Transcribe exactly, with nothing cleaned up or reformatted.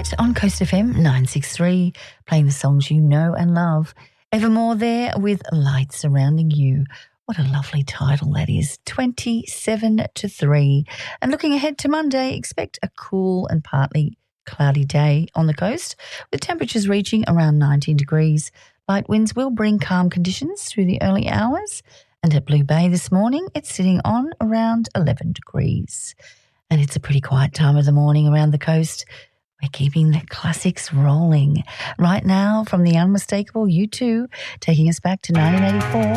Tonight on Coast F M nine sixty-three, playing the songs you know and love. Evermore there with Light Surrounding You. What a lovely title that is, twenty-seven to three. And looking ahead to Monday, expect a cool and partly cloudy day on the coast, with temperatures reaching around nineteen degrees. Light winds will bring calm conditions through the early hours. And at Blue Bay this morning, it's sitting on around eleven degrees. And it's a pretty quiet time of the morning around the coast. We're keeping the classics rolling. Right now, from the unmistakable U two, taking us back to nineteen eighty-four.